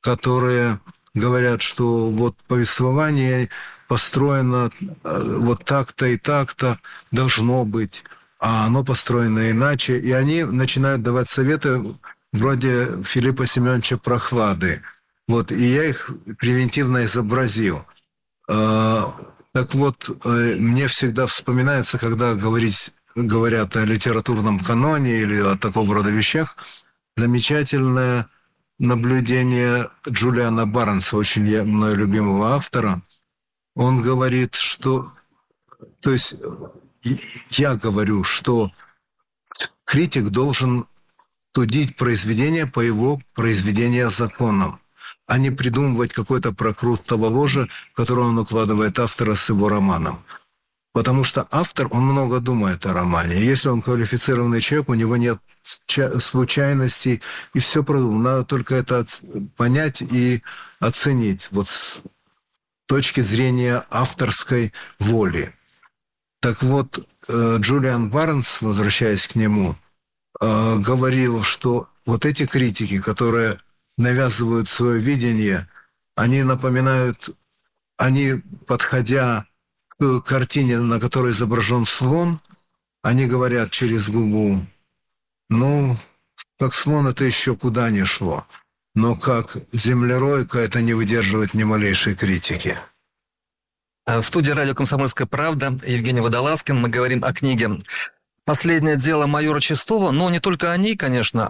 которые говорят, что вот повествование построено вот так-то и так-то должно быть, а оно построено иначе. И они начинают давать советы вроде Филиппа Семеновича Прохлады. Вот, и я их превентивно изобразил. Так вот, мне всегда вспоминается, когда говорят о литературном каноне или о такого рода вещах, замечательное наблюдение Джулиана Барнса, очень мною любимого автора. Он говорит, что... То есть я говорю, что критик должен судить произведение по его произведения законам, а не придумывать какой-то прокрустово ложе, которое он укладывает автора с его романом. Потому что автор, он много думает о романе. Если он квалифицированный человек, у него нет случайностей, и все продумано. Надо только это понять и оценить вот с точки зрения авторской воли. Так вот, Джулиан Барнс, возвращаясь к нему, говорил, что вот эти критики, которые навязывают свое видение, они напоминают, они, подходя к картине, на которой изображен слон, они говорят через губу: ну, как слон это еще куда ни шло, но как землеройка это не выдерживает ни малейшей критики. В студии радио «Комсомольская правда» Евгений Водолазкин. Мы говорим о книге «Последнее дело майора Чистова», но не только о ней, конечно.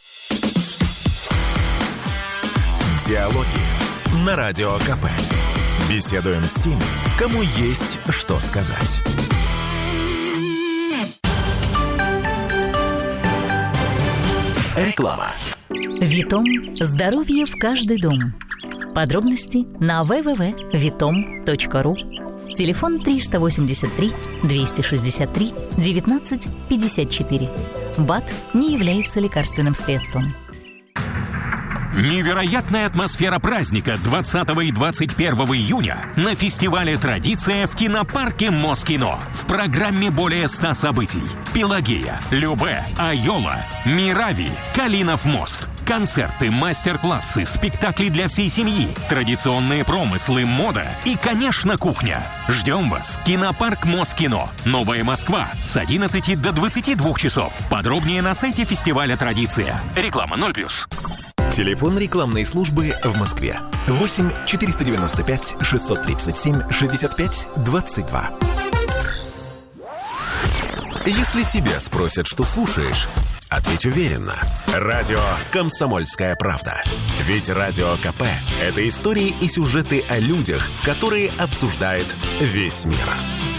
Диалоги на Радио КП. Беседуем с теми, кому есть что сказать. Реклама. Витом. Здоровье в каждый дом. Подробности на www.vitom.ru. Телефон 383 263 19 54. БАД не является лекарственным средством. Невероятная атмосфера праздника 20 и 21 июня на фестивале «Традиция» в кинопарке Москино. В программе более 100 событий. Пелагея, Любэ, Айола, Мирави, Калинов мост. Концерты, мастер-классы, спектакли для всей семьи, традиционные промыслы, мода и, конечно, кухня. Ждем вас. Кинопарк Москино. Новая Москва. С 11 до 22 часов. Подробнее на сайте фестиваля «Традиция». Реклама 0+. Телефон рекламной службы в Москве. 8 495 637 65 22. Если тебя спросят, что слушаешь, ответь уверенно. Радио «Комсомольская правда». Ведь Радио КП – это истории и сюжеты о людях, которые обсуждает весь мир.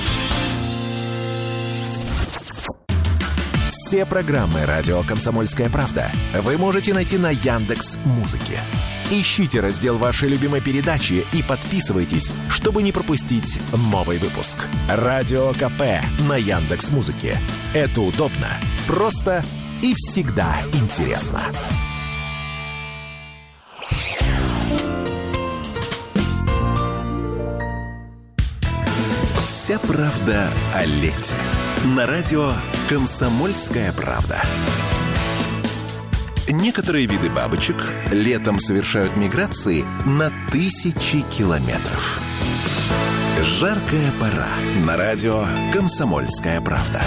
Все программы «Радио Комсомольская правда» вы можете найти на Яндекс.Музыке. Ищите раздел вашей любимой передачи и подписывайтесь, чтобы не пропустить новый выпуск. Радио КП на Яндекс.Музыке. Это удобно, просто и всегда интересно. Вся правда о лете. На радио «Комсомольская правда». Некоторые виды бабочек летом совершают миграции на тысячи километров. Жаркая пора. На радио «Комсомольская правда».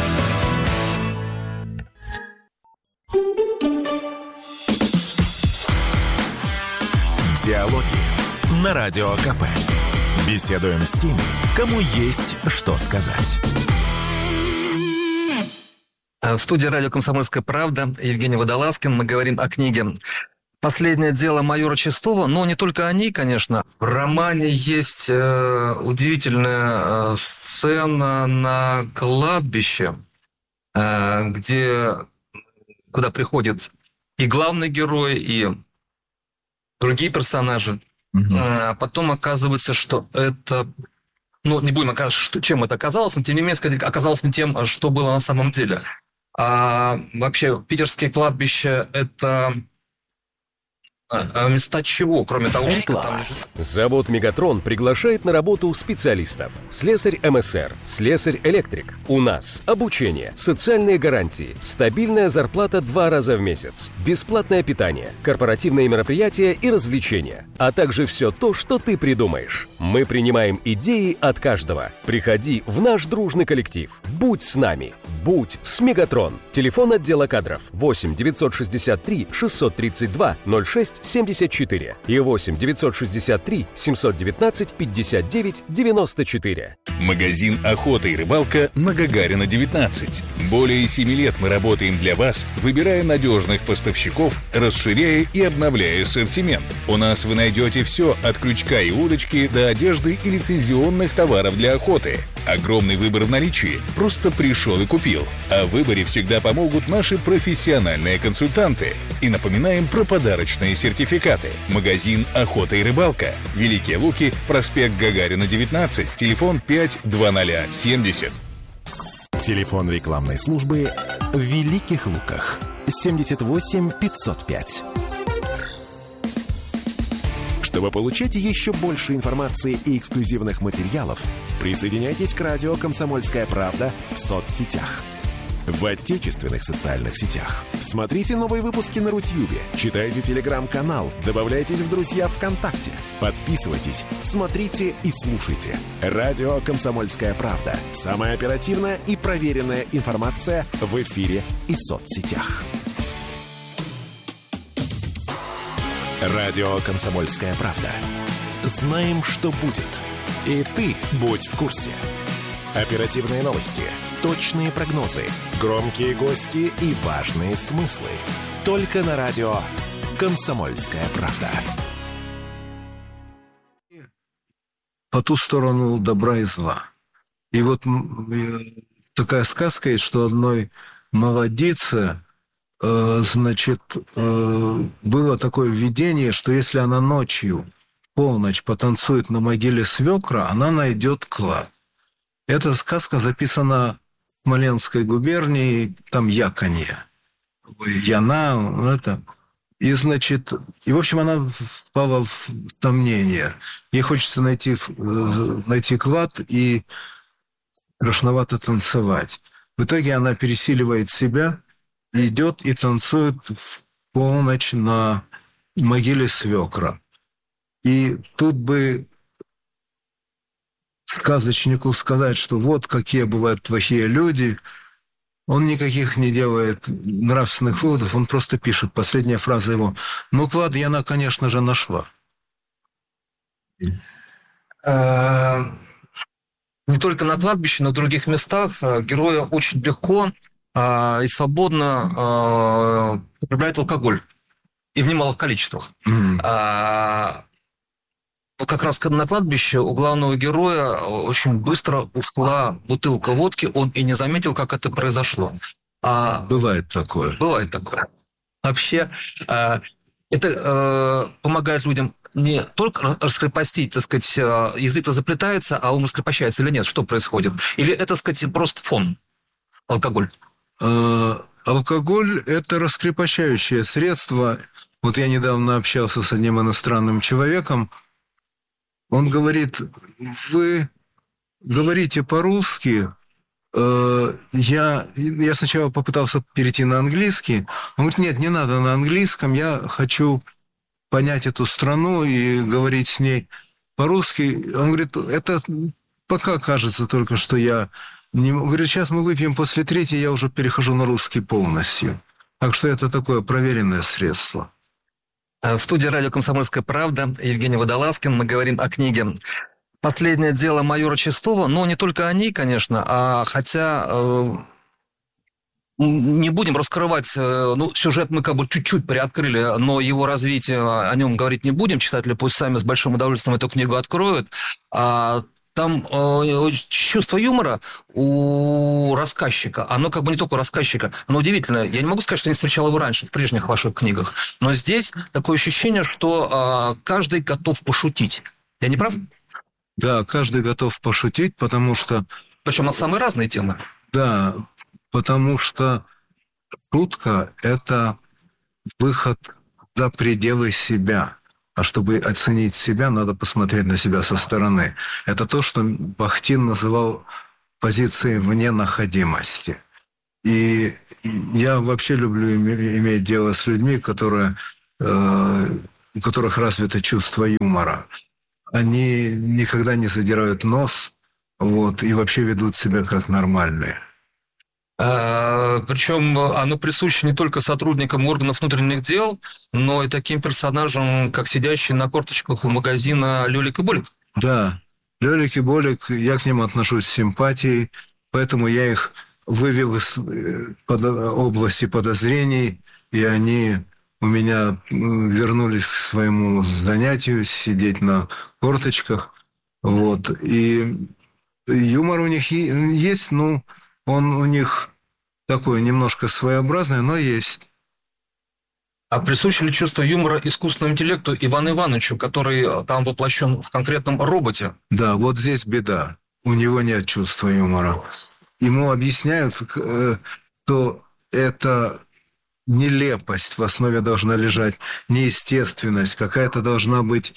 Диалоги на Радио КП. Беседуем с теми, кому есть что сказать. В студии радио «Комсомольская правда» Евгений Водолазкин. Мы говорим о книге «Последнее дело майора Чистова», но не только о ней, конечно. В романе есть удивительная сцена на кладбище, куда приходит и главный герой, и другие персонажи. А потом оказывается, что это... Ну, не будем оказывать, чем это оказалось, но тем не менее оказалось не тем, что было на самом деле. А вообще, питерские кладбища – это А места чего, кроме того, что Реклама. там лежит? Завод «Мегатрон» приглашает на работу специалистов. Слесарь МСР, слесарь-электрик. У нас обучение, социальные гарантии, стабильная зарплата 2 раза в месяц, бесплатное питание, корпоративные мероприятия и развлечения, а также все то, что ты придумаешь. Мы принимаем идеи от каждого. Приходи в наш дружный коллектив. Будь с нами. Будь с «Мегатрон». Телефон отдела кадров 8 963 632 06 74 и 8 963 719 59 94. Магазин «Охота и рыбалка» на Гагарина, 19. Более 7 лет мы работаем для вас, выбирая надежных поставщиков, расширяя и обновляя ассортимент. У нас вы найдете все от крючка и удочки до одежды и лицензионных товаров для охоты. Огромный выбор в наличии. Просто пришел и купил. О выборе всегда помогут наши профессиональные консультанты. И напоминаем про подарочные сертификаты. Магазин «Охота и рыбалка». Великие Луки, проспект Гагарина, 19. Телефон 52070. Телефон рекламной службы в Великих Луках 78 505. Чтобы получать еще больше информации и эксклюзивных материалов, присоединяйтесь к радио «Комсомольская правда» в соцсетях. В отечественных социальных сетях. Смотрите новые выпуски на Рутьюбе, читайте телеграм-канал, добавляйтесь в друзья ВКонтакте, подписывайтесь, смотрите и слушайте. Радио «Комсомольская правда». Самая оперативная и проверенная информация в эфире и соцсетях. Радио «Комсомольская правда». Знаем, что будет. И ты будь в курсе. Оперативные новости, точные прогнозы, громкие гости и важные смыслы. Только на радио «Комсомольская правда». По ту сторону добра и зла. И вот такая сказка есть, что одной молодице, значит, было такое видение, что если она ночью, в полночь, потанцует на могиле свекра, она найдет клад. Эта сказка записана в Смоленской губернии, там Яконье, Яна, это. И, значит, в общем, она впала в сомнение. Ей хочется найти клад и страшновато танцевать. В итоге она пересиливает себя, идет и танцует в полночь на могиле свекра. И тут бы сказочнику сказать, что вот какие бывают плохие люди. Он никаких не делает нравственных выводов, он просто пишет. Последняя фраза его: «Ну, клад я, конечно же, нашла». Не только на кладбище, но и в других местах герои очень легко и свободно употребляют алкоголь. И в немалых количествах. Как раз на кладбище у главного героя очень быстро ушла бутылка водки, он и не заметил, как это произошло. Бывает такое. Бывает такое. Вообще, это помогает людям не только раскрепостить, так сказать, язык-то заплетается, а ум раскрепощается или нет, что происходит? Или это, так сказать, просто фон, алкоголь? Алкоголь – это раскрепощающее средство. Вот я недавно общался с одним иностранным человеком. Он говорит: вы говорите по-русски. Я сначала попытался перейти на английский. Он говорит: нет, не надо на английском. Я хочу понять эту страну и говорить с ней по-русски. Он говорит: это пока кажется только, что я... не... Говорит: сейчас мы выпьем после третьей, я уже перехожу на русский полностью. Так что это такое проверенное средство. В студии радио «Комсомольская правда» Евгений Водолазкин. Мы говорим о книге «Последнее дело майора Чистова». Но не только о ней, конечно, хотя не будем раскрывать, сюжет мы как бы чуть-чуть приоткрыли, но его развитие, о нем говорить не будем. Читатели пусть сами с большим удовольствием эту книгу откроют. Там чувство юмора у рассказчика, оно как бы не только у рассказчика, оно удивительно. Я не могу сказать, что не встречал его раньше в прежних ваших книгах, но здесь такое ощущение, что каждый готов пошутить. Я не прав? Да, каждый готов пошутить, потому что... Причем на самые разные темы. Да, потому что шутка – это выход за пределы себя. А чтобы оценить себя, надо посмотреть на себя со стороны. Это то, что Бахтин называл позицией вне находимости. И я вообще люблю иметь дело с людьми, у которых развито чувство юмора. Они никогда не задирают нос, и вообще ведут себя как нормальные. Причем оно присуще не только сотрудникам органов внутренних дел, но и таким персонажам, как сидящий на корточках у магазина Лёлик и Болик. Да, Лёлик и Болик, я к ним отношусь с симпатией, поэтому я их вывел из области подозрений, и они у меня вернулись к своему занятию, сидеть на корточках. И юмор у них есть, он у них такой немножко своеобразный, но есть. А присуще ли чувство юмора искусственному интеллекту Ивану Ивановичу, который там воплощен в конкретном роботе? Да, вот здесь беда. У него нет чувства юмора. Ему объясняют, что это нелепость в основе должна лежать, неестественность, какая-то должна быть,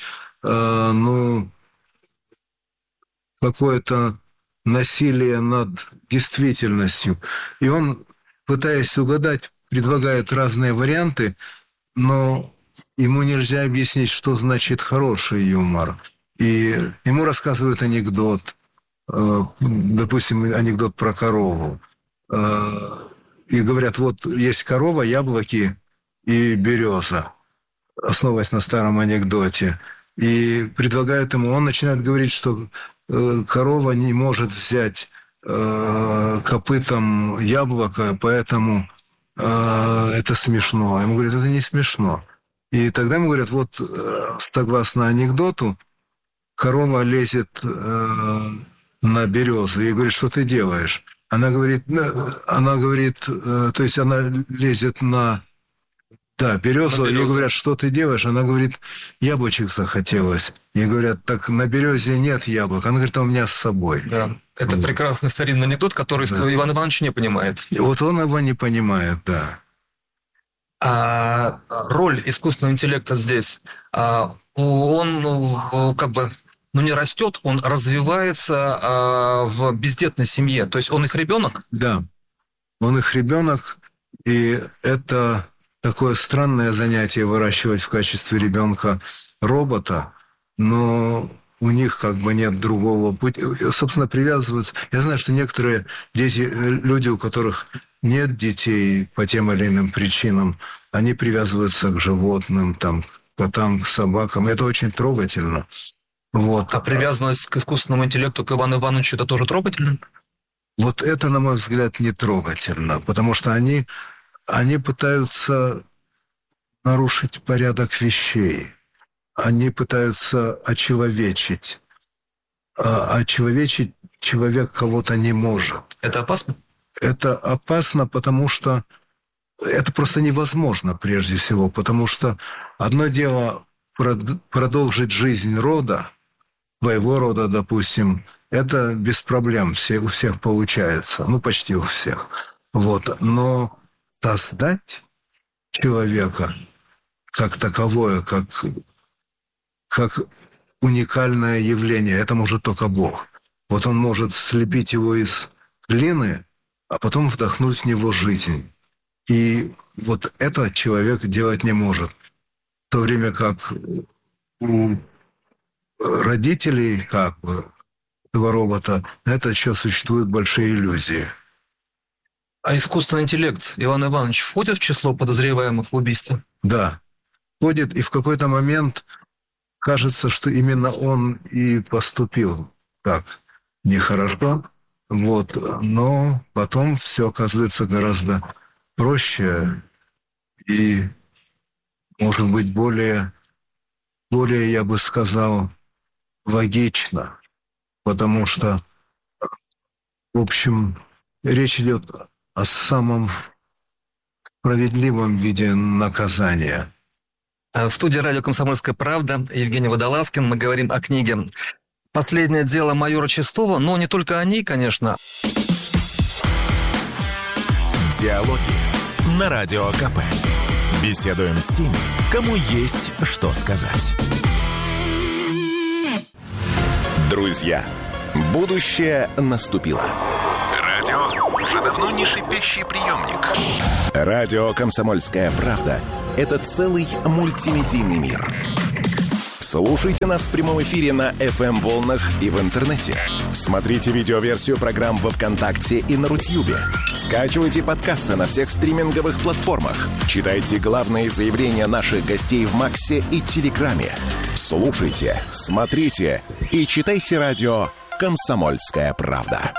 какое-то насилие над действительностью. И он, пытаясь угадать, предлагает разные варианты, но ему нельзя объяснить, что значит хороший юмор. И ему рассказывают анекдот, допустим, анекдот про корову. И говорят, вот есть корова, яблоки и береза, основываясь на старом анекдоте. И предлагают ему, он начинает говорить, что корова не может взять копытом яблоко, поэтому это смешно. Ему говорят, это не смешно. И тогда ему говорят, вот согласно анекдоту, корова лезет на березу и говорит, что ты делаешь? Она говорит, то есть она лезет на березу, и говорят, что ты делаешь? Она говорит, яблочек захотелось. И говорят, так на березе нет яблок. Она говорит, а у меня с собой. Да, это прекрасный старинный анекдот, который Иван Иванович не понимает. И вот он его не понимает, да. А роль искусственного интеллекта здесь, он как бы не растет, он развивается в бездетной семье. То есть он их ребенок? Да, он их ребенок, и это такое странное занятие выращивать в качестве ребенка робота, но у них как бы нет другого пути. Собственно, привязываются. Я знаю, что некоторые люди, у которых нет детей по тем или иным причинам, они привязываются к животным, к котам, к собакам. Это очень трогательно. А привязанность к искусственному интеллекту, к Ивану Ивановичу, это тоже трогательно? Вот это, на мой взгляд, не трогательно, потому что они пытаются нарушить порядок вещей. Они пытаются очеловечить. А очеловечить человек кого-то не может. Это опасно? Это опасно, потому что это просто невозможно прежде всего, потому что одно дело продолжить жизнь рода, своего рода, допустим, это без проблем, у всех получается, почти у всех. Но создать человека как таковое, как уникальное явление, это может только Бог. Он может слепить его из глины, а потом вдохнуть в него жизнь. И это человек делать не может. В то время как у родителей этого робота на этот счет существуют большие иллюзии. А искусственный интеллект, Иван Иванович, входит в число подозреваемых в убийстве? Да, входит, и в какой-то момент кажется, что именно он и поступил так нехорошо, но потом все оказывается гораздо проще и, может быть, более, я бы сказал, логично, потому что, в общем, речь идет о самом справедливом виде наказания. В студии радио «Комсомольская правда» Евгений Водолазкин. Мы говорим о книге «Последнее дело майора Чистова», но не только о ней, конечно. Диалоги на Радио КП. Беседуем с теми, кому есть что сказать. Друзья, будущее наступило. Радио уже давно не шипящий приемник. Радио «Комсомольская правда» — это целый мультимедийный мир. Слушайте нас в прямом эфире на FM-волнах и в интернете. Смотрите видеоверсию программ во ВКонтакте и на Рутьюбе. Скачивайте подкасты на всех стриминговых платформах. Читайте главные заявления наших гостей в Максе и Телеграме. Слушайте, смотрите и читайте радио «Комсомольская правда».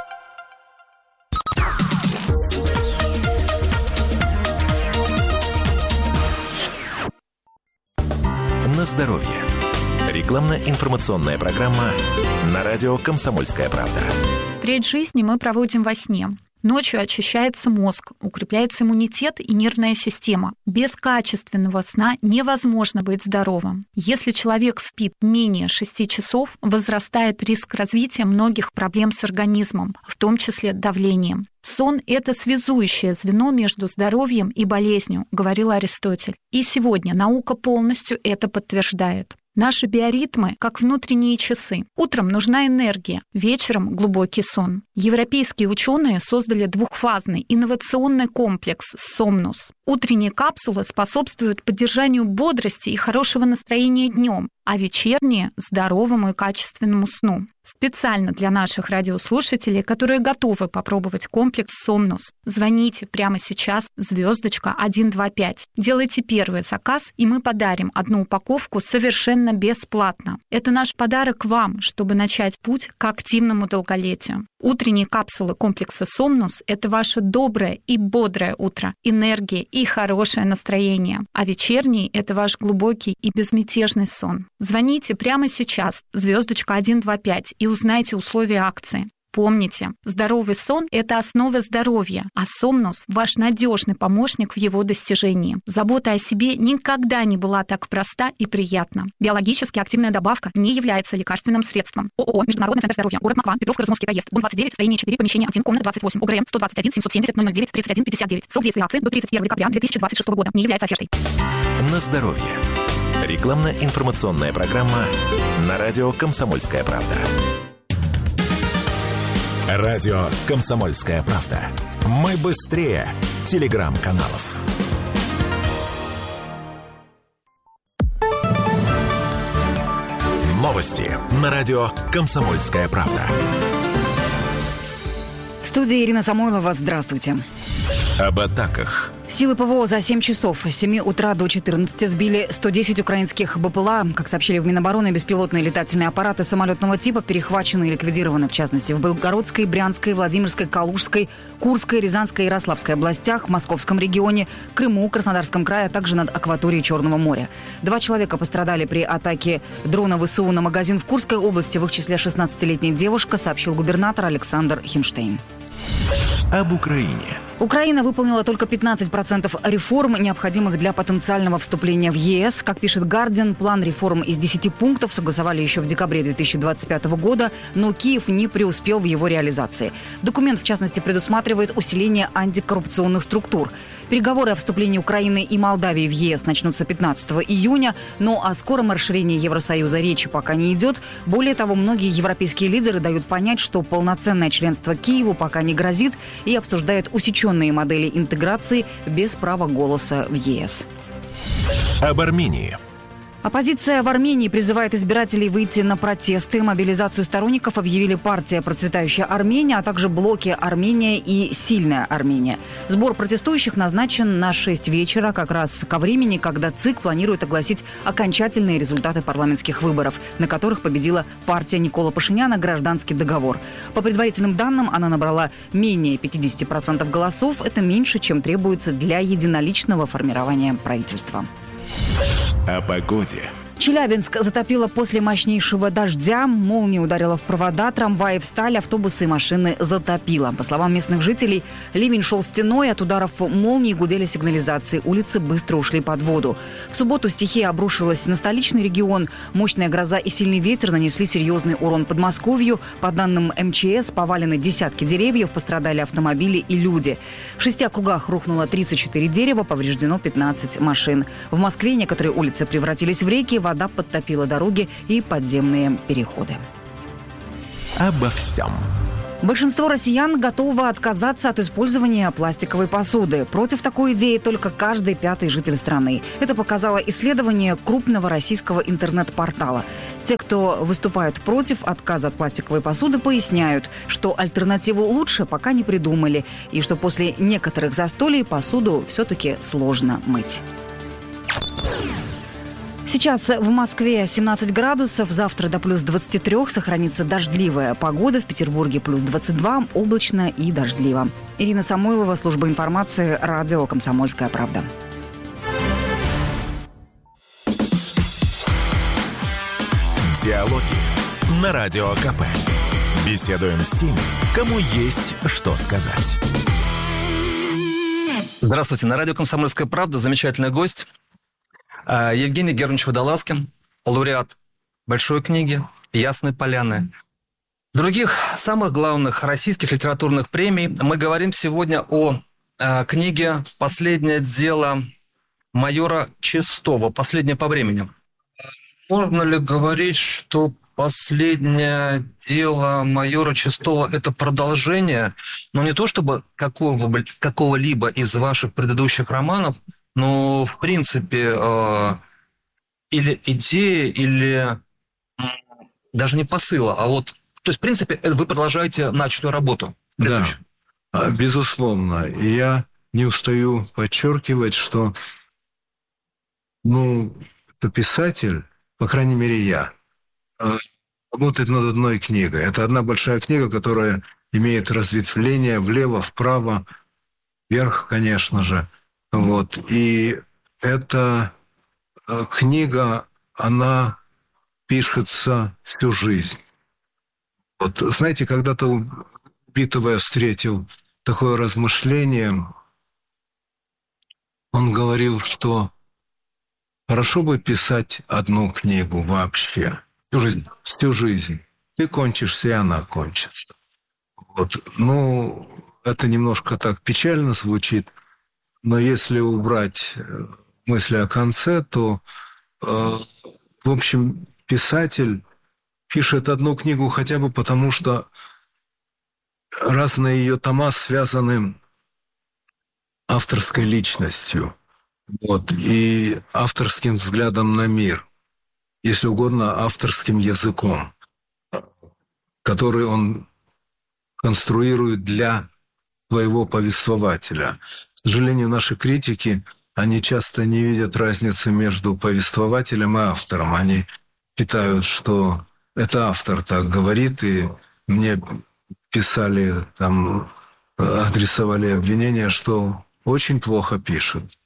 На здоровье. Рекламно-информационная программа на радио «Комсомольская правда». Треть жизни мы проводим во сне. Ночью очищается мозг, укрепляется иммунитет и нервная система. Без качественного сна невозможно быть здоровым. Если человек спит менее 6 часов, возрастает риск развития многих проблем с организмом, в том числе давлением. Сон – это связующее звено между здоровьем и болезнью, говорил Аристотель. И сегодня наука полностью это подтверждает. Наши биоритмы как внутренние часы. Утром нужна энергия, вечером глубокий сон. Европейские ученые создали двухфазный инновационный комплекс «Сомнус». Утренние капсулы способствуют поддержанию бодрости и хорошего настроения днем, а вечерние – здоровому и качественному сну. Специально для наших радиослушателей, которые готовы попробовать комплекс «Сомнус», звоните прямо сейчас *125. Делайте первый заказ, и мы подарим одну упаковку совершенно бесплатно. Это наш подарок вам, чтобы начать путь к активному долголетию. Утренние капсулы комплекса «Сомнус» – это ваше доброе и бодрое утро, энергия и хорошее настроение. А вечерний – это ваш глубокий и безмятежный сон. Звоните прямо сейчас *125 и узнайте условия акции. Помните, здоровый сон – это основа здоровья, а Сомнус – ваш надежный помощник в его достижении. Забота о себе никогда не была так проста и приятна. Биологически активная добавка не является лекарственным средством. ООО «Международный центр здоровья», город Москва, Петровско-Разумовский проезд, дом 29, строение 4, помещение 1, комната 28, ОГРН 121 770 009 31 59. Срок действия акции до 31 декабря 2026 года. Не является офертой. На здоровье. Рекламно-информационная программа на радио «Комсомольская правда». Радио «Комсомольская правда». Мы быстрее телеграм-каналов. Новости на радио «Комсомольская правда». В студии Ирина Самойлова. Здравствуйте. Об атаках. Силы ПВО за 7 часов с 7 утра до 14 сбили 110 украинских БПЛА. Как сообщили в Минобороны, беспилотные летательные аппараты самолетного типа перехвачены и ликвидированы, в частности, в Белгородской, Брянской, Владимирской, Калужской, Курской, Рязанской и Ярославской областях, в Московском регионе, Крыму, Краснодарском крае, а также над акваторией Черного моря. 2 человека пострадали при атаке дрона ВСУ на магазин в Курской области, в их числе 16-летняя девушка, сообщил губернатор Александр Хинштейн. Об Украине. Украина выполнила только 15% реформ, необходимых для потенциального вступления в ЕС. Как пишет «Гардиан», план реформ из 10 пунктов согласовали еще в декабре 2025 года, но Киев не преуспел в его реализации. Документ, в частности, предусматривает усиление антикоррупционных структур. Переговоры о вступлении Украины и Молдавии в ЕС начнутся 15 июня, но о скором расширении Евросоюза речи пока не идет. Более того, многие европейские лидеры дают понять, что полноценное членство Киеву пока не грозит, и обсуждают усеченные модели интеграции без права голоса в ЕС. Об Армении. Оппозиция в Армении призывает избирателей выйти на протесты. Мобилизацию сторонников объявили партия «Процветающая Армения», а также блоки «Армения» и «Сильная Армения». Сбор протестующих назначен на 6 вечера, как раз ко времени, когда ЦИК планирует огласить окончательные результаты парламентских выборов, на которых победила партия Никола Пашиняна «Гражданский договор». По предварительным данным, она набрала менее 50% голосов. Это меньше, чем требуется для единоличного формирования правительства. О погоде. Челябинск затопило после мощнейшего дождя. Молния ударила в провода, трамваи встали, автобусы и машины затопило. По словам местных жителей, ливень шел стеной, от ударов молнии гудели сигнализации. Улицы быстро ушли под воду. В субботу стихия обрушилась на столичный регион. Мощная гроза и сильный ветер нанесли серьезный урон Подмосковью. По данным МЧС, повалены десятки деревьев, пострадали автомобили и люди. В 6 округах рухнуло 34 дерева, повреждено 15 машин. В Москве некоторые улицы превратились в реки, вода подтопила дороги и подземные переходы. Обо всем. Большинство россиян готово отказаться от использования пластиковой посуды. Против такой идеи только каждый 5-й житель страны. Это показало исследование крупного российского интернет-портала. Те, кто выступают против отказа от пластиковой посуды, поясняют, что альтернативу лучше пока не придумали, и что после некоторых застолий посуду все-таки сложно мыть. Сейчас в Москве 17 градусов, завтра до плюс 23, сохранится дождливая погода, в Петербурге плюс 22, облачно и дождливо. Ирина Самойлова, служба информации, радио «Комсомольская правда». Диалоги на Радио КП. Беседуем с теми, кому есть что сказать. Здравствуйте, на радио «Комсомольская правда» замечательный гость. Евгений Германович Водолазкин, лауреат большой книги «Ясные поляны». Других самых главных российских литературных премий. Мы говорим сегодня о книге «Последнее дело майора Чистова», «Последнее по времени». Можно ли говорить, что «Последнее дело майора Чистова» – это продолжение, но не то чтобы какого-либо из ваших предыдущих романов, но, в принципе, или идея, или даже не посыла, а вот... То есть, в принципе, вы продолжаете начатую работу. Да, безусловно. И я не устаю подчеркивать, что, это писатель, по крайней мере, я, работает над одной книгой. Это одна большая книга, которая имеет разветвление влево, вправо, вверх, конечно же. И эта книга, она пишется всю жизнь. Знаете, когда-то Битова я встретил такое размышление. Он говорил, что хорошо бы писать одну книгу вообще. Всю жизнь. Ты кончишься, и она кончится. Это немножко так печально звучит. Но если убрать мысли о конце, то, в общем, писатель пишет одну книгу хотя бы потому, что разные ее тома связаны авторской личностью, и авторским взглядом на мир, если угодно, авторским языком, который он конструирует для своего повествователя. К сожалению, наши критики, они часто не видят разницы между повествователем и автором. Они считают, что это автор так говорит, и мне писали, адресовали обвинения, что очень плохо пишет.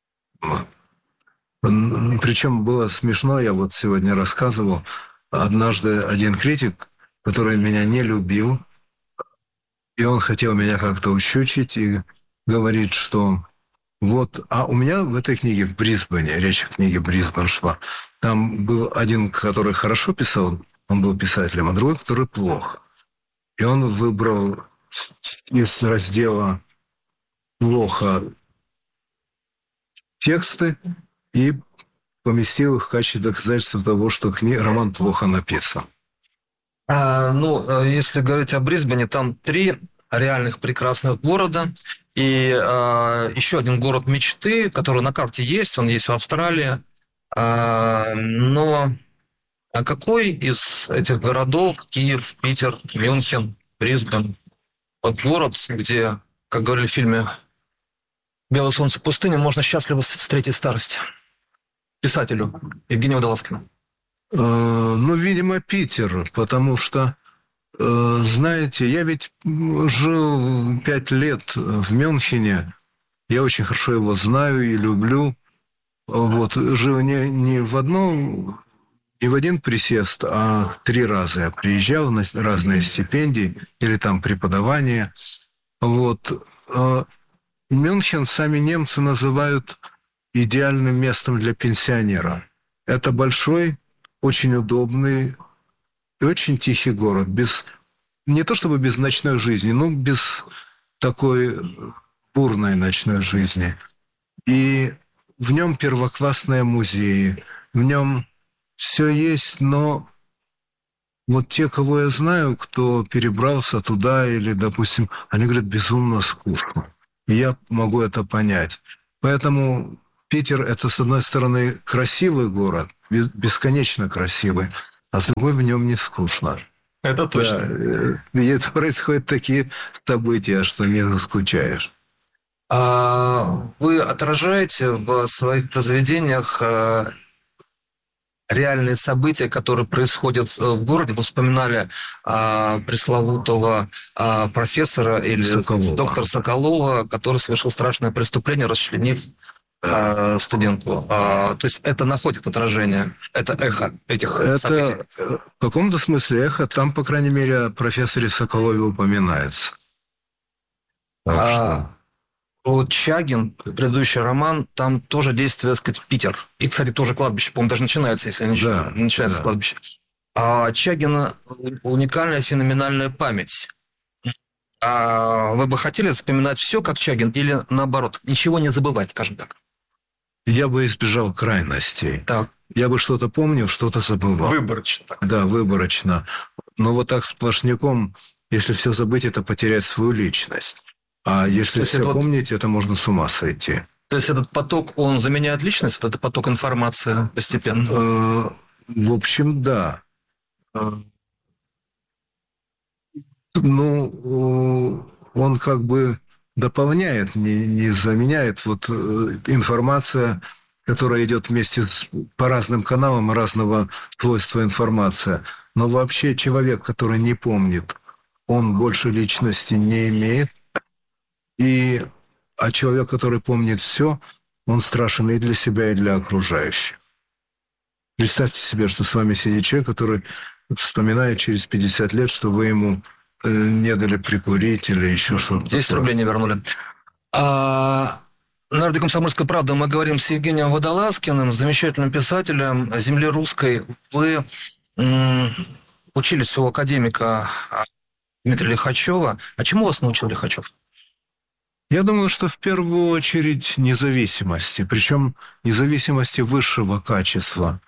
Причем было смешно, я сегодня рассказывал, однажды один критик, который меня не любил, и он хотел меня как-то ущучить, и говорит, что а у меня в этой книге в Брисбене, речь о книге «Брисбен» шла, там был один, который хорошо писал, он был писателем, а другой, который плохо. И он выбрал из раздела «Плохо» тексты и поместил их в качестве доказательства того, что роман плохо написан. Если говорить о Брисбене, там 3 реальных прекрасных города. И еще один город мечты, который на карте есть, он есть в Австралии. Но какой из этих городов, Киев, Питер, Мюнхен, Брисбен, город, где, как говорили в фильме «Белое солнце пустыни», можно счастливо встретить старость? Писателю Евгению Водолазкину. Видимо, Питер, потому что, знаете, я ведь жил 5 лет в Мюнхене, я очень хорошо его знаю и люблю. вот, жил не в один присест, а 3 раза я приезжал на разные стипендии или там преподавание. Вот. Мюнхен сами немцы называют идеальным местом для пенсионера. Это большой, очень удобный и очень тихий город. Не то чтобы без ночной жизни, но без такой бурной ночной жизни. И в нем первоклассные музеи, в нем все есть, но вот те, кого я знаю, кто перебрался туда или, допустим, они говорят, безумно скучно. И я могу это понять. Поэтому Питер – это, с одной стороны, красивый город, бесконечно красивый, а с другой в нем не скучно. Это точно. Да, и это происходят такие события, что не заскучаешь. Вы отражаете в своих произведениях реальные события, которые происходят в городе. Вы вспоминали пресловутого профессора или доктора Соколова, который совершил страшное преступление, расчленив студентку. То есть это находит отражение, это эхо этих событий. В каком-то смысле эхо. Там, по крайней мере, о профессоре Соколове упоминается. Вот Чагин, предыдущий роман, там тоже действие, так сказать, Питер. И, кстати, тоже кладбище, по-моему, даже начинается, если не начинается с кладбища. А Чагина уникальная феноменальная память. Вы бы хотели вспоминать все как Чагин или наоборот, ничего не забывать, скажем так? Я бы избежал крайностей. Так. Я бы что-то помнил, что-то забывал. Выборочно. Да, выборочно. Но вот так сплошняком, если все забыть, это потерять свою личность. А если все помнить, это можно с ума сойти. То есть этот поток, он заменяет личность, вот этот поток информации постепенно? В общем, да. Ну, он как бы дополняет, не заменяет. Вот информация, которая идет вместе по разным каналам, разного свойства информация. Но вообще человек, который не помнит, он больше личности не имеет. А человек, который помнит все, он страшен и для себя, и для окружающих. Представьте себе, что с вами сидит человек, который вспоминает через 50 лет, что вы ему не дали прикурить или еще что-то. 10 рублей не вернули. На радио «Комсомольская правда» мы говорим с Евгением Водолазкиным, замечательным писателем земли русской. Вы учились у академика Дмитрия Лихачева. А чему вас научил Лихачев? Я думаю, что в первую очередь независимости, причем независимости высшего качества,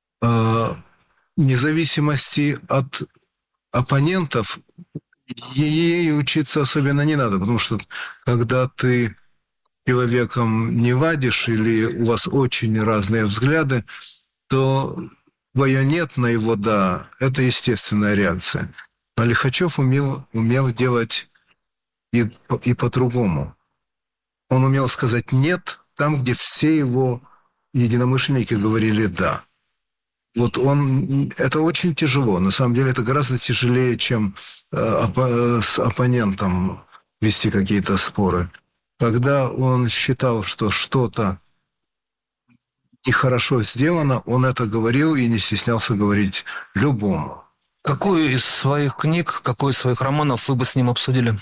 независимости от оппонентов. Ей учиться особенно не надо, потому что когда ты с человеком не ладишь или у вас очень разные взгляды, то твое «нет» на его «да» – это естественная реакция. А Лихачев умел делать и по-другому. Он умел сказать «нет» там, где все его единомышленники говорили «да». Вот это очень тяжело. На самом деле это гораздо тяжелее, чем с оппонентом вести какие-то споры. Когда он считал, что что-то нехорошо сделано, он это говорил и не стеснялся говорить любому. Какую из своих книг, какой из своих романов вы бы с ним обсудили?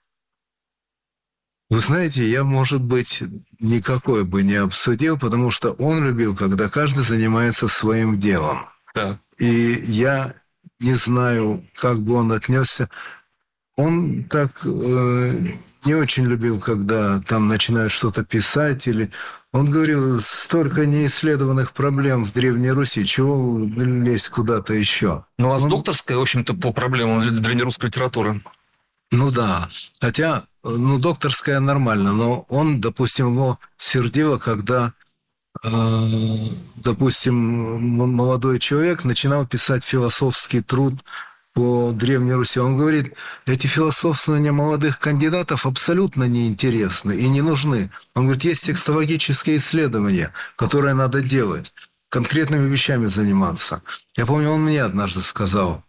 Вы знаете, я, может быть, никакой бы не обсудил, потому что он любил, когда каждый занимается своим делом. Да. И я не знаю, как бы он отнесся. Он так не очень любил, когда там начинают что-то писать. Он говорил, столько неисследованных проблем в Древней Руси, чего лезть куда-то еще. Ну, у вас докторская, в общем-то, по проблемам древнерусской литературы. Ну да, хотя, докторская нормально, но он, допустим, его сердило, когда, допустим, молодой человек начинал писать философский труд по Древней Руси. Он говорит, эти философствования молодых кандидатов абсолютно неинтересны и не нужны. Он говорит, есть текстологические исследования, которые надо делать, конкретными вещами заниматься. Я помню, он мне однажды сказал,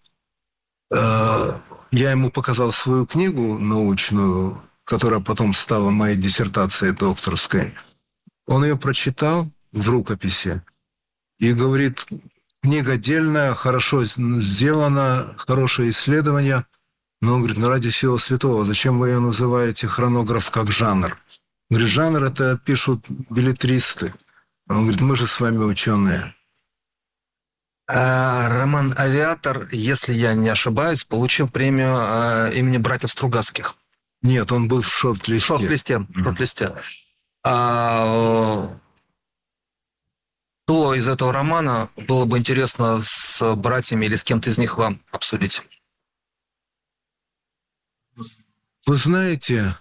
я ему показал свою книгу научную, которая потом стала моей диссертацией докторской. Он ее прочитал, в рукописи. И говорит, книга дельная, хорошо сделана, хорошее исследование. Но он говорит, ради всего святого, зачем вы ее называете хронограф как жанр? Говорит, жанр это пишут беллетристы. Он говорит, мы же с вами ученые. Роман «Авиатор», если я не ошибаюсь, получил премию имени братьев Стругацких. Нет, он был в шорт-листе. Шорт-листе. Что из этого романа было бы интересно с братьями или с кем-то из них вам обсудить? Вы знаете,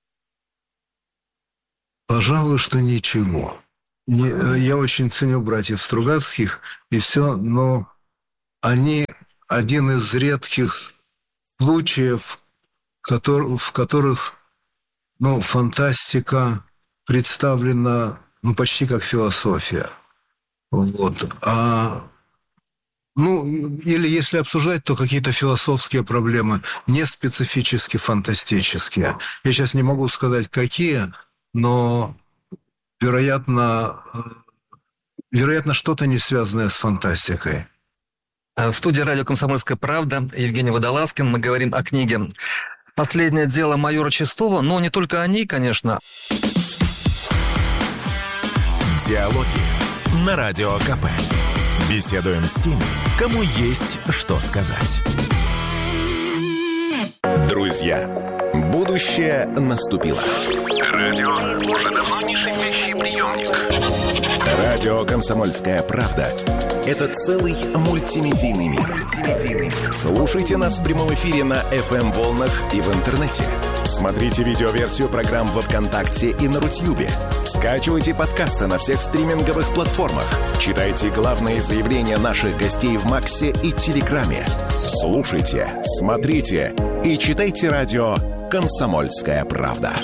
пожалуй, что ничего. Я очень ценю братьев Стругацких и все, но они один из редких случаев, в которых фантастика представлена почти как философия. Вот. Или если обсуждать, то какие-то философские проблемы, не специфически фантастические. Я сейчас не могу сказать, какие, но, вероятно, что-то не связанное с фантастикой. В студии радио «Комсомольская правда» Евгений Водолазкин. Мы говорим о книге «Последнее дело майора Чистова», но не только о ней, конечно. Диалоги на Радио КП. Беседуем с теми, кому есть что сказать. Друзья, будущее наступило. Радио уже давно не шипящий приемник. Радио «Комсомольская правда» — это целый мультимедийный мир. Слушайте нас в прямом эфире на FM-волнах и в интернете. Смотрите видеоверсию программ во ВКонтакте и на Рутьюбе. Скачивайте подкасты на всех стриминговых платформах. Читайте главные заявления наших гостей в Максе и Телеграме. Слушайте, смотрите и читайте радио «Комсомольская правда».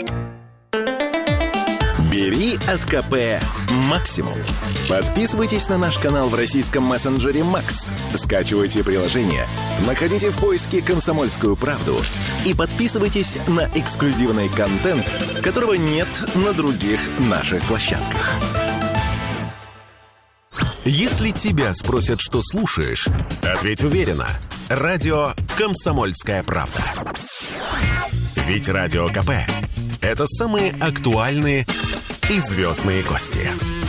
Бери от КП максимум. Подписывайтесь на наш канал в российском мессенджере Макс. Скачивайте приложение, находите в поиске «Комсомольскую правду» и подписывайтесь на эксклюзивный контент, которого нет на других наших площадках. Если тебя спросят, что слушаешь, ответь уверенно. Радио «Комсомольская правда». Ведь Радио КП — это самые актуальные и звездные гости.